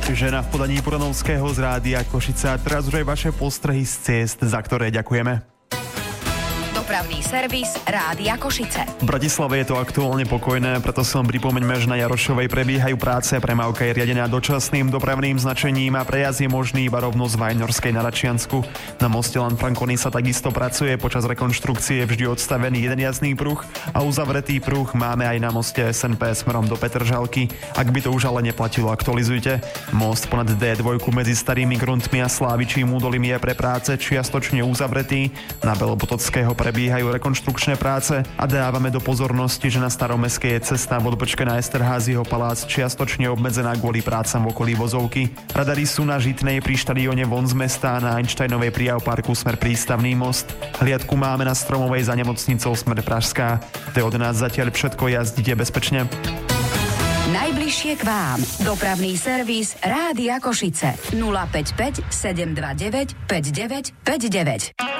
Žena v podaní Puranovského z Rádia Košice. Teraz už aj vaše postrehy z ciest, za ktoré ďakujeme. Dopravný servis Rádia Košice. V Bratislave je to aktuálne pokojné, preto si len pripomeňme, že na Jarošovej prebiehajú práce. Premávka je riadená dočasným dopravným značením a prejazd je možný iba rovno z Vajnorskej na Račiansku. Na moste Lanfranconi sa takisto pracuje, počas rekonštrukcie je vždy odstavený jeden jazdný pruh a uzavretý pruh máme aj na moste SNP smerom do Petržalky. Ak by to už ale neplatilo, aktualizujte. Most ponad D2 medzi Starými Gruntmi a Slávičím údolím je pre práce čiastočne uzavretý. Na Belopotockého prebiehajú rekonštrukčné práce a dávame do pozornosti, že na Staromestskej je cesta v odbočke na Esterházieho palác čiastočne obmedzená kvôli prácam v okolí Vozovky. Radary sú na Žitnej pri štadióne von z mesta a na Einsteinovej pri Parku smer Prístavný most. Hliadku máme na Stromovej za nemocnicou smer Pražská. To je od nás zatiaľ všetko, jazdite bezpečne. Najbližšie k vám. Dopravný servis Rádia Košice. 055 729 5959.